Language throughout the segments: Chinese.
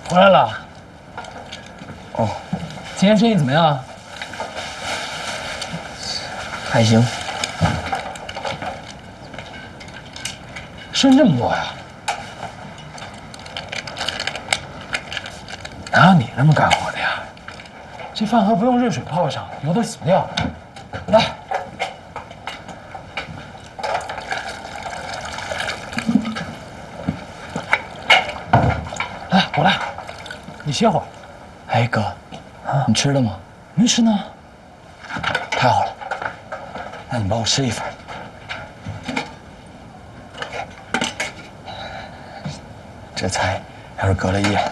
回来了。 哦， 今天生意怎么样？ 还行。 剩这么多呀？哪有你那么干活的呀？这饭盒不用热水泡上，油都洗不掉。来，来，我来，你歇会儿。 哎，哥，你吃了吗？ 没吃呢。 太好了，那你帮我吃一份。这菜要是隔了夜，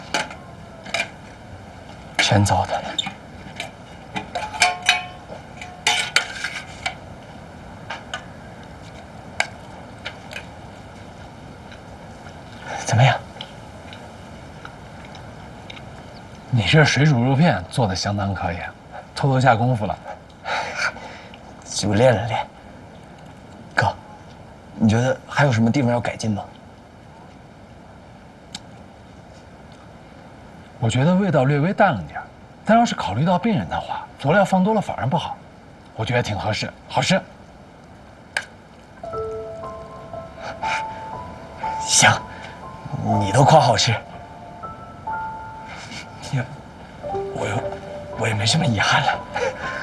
全糟蹋了。怎么样？ 你这水煮肉片做的相当可以，偷偷下功夫了。 就练了练。哥，你觉得还有什么地方要改进吗？ 我觉得味道略微淡了点，但要是考虑到病人的话，佐料放多了反而不好。我觉得挺合适，好吃。 行，你都夸好吃，我也没什么遗憾了。